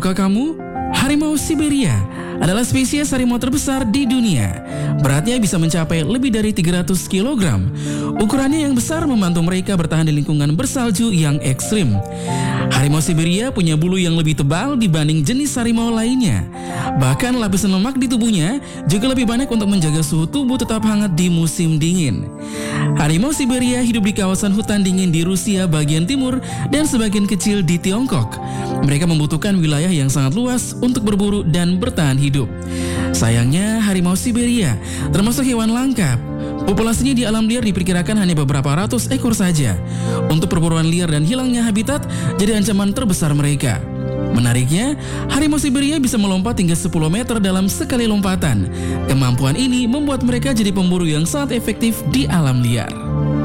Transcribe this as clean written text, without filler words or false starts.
Tahukah kamu, harimau Siberia adalah spesies harimau terbesar di dunia. Beratnya bisa mencapai lebih dari 300 kg. Ukurannya yang besar membantu mereka bertahan di lingkungan bersalju yang ekstrim. Harimau Siberia punya bulu yang lebih tebal dibanding jenis harimau lainnya. Bahkan lapisan lemak di tubuhnya juga lebih banyak untuk menjaga suhu tubuh tetap hangat di musim dingin. Harimau Siberia hidup di kawasan hutan dingin di Rusia bagian timur dan sebagian kecil di Tiongkok. Mereka membutuhkan wilayah yang sangat luas untuk berburu dan bertahan hidup. Sayangnya, harimau Siberia termasuk hewan langka. Populasinya di alam liar diperkirakan hanya beberapa ratus ekor saja. Untuk perburuan liar dan hilangnya habitat jadi ancaman terbesar mereka. Menariknya, harimau Siberia bisa melompat hingga 10 meter dalam sekali lompatan. Kemampuan ini membuat mereka jadi pemburu yang sangat efektif di alam liar.